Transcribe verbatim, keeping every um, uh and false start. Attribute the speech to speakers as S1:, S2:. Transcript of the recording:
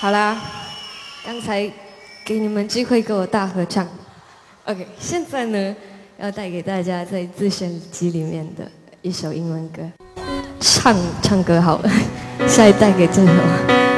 S1: 好啦，刚才给你们机会跟我大合唱 ，OK， 现在呢要带给大家在自选集里面的一首英文歌，唱唱歌好了，下一带给这首。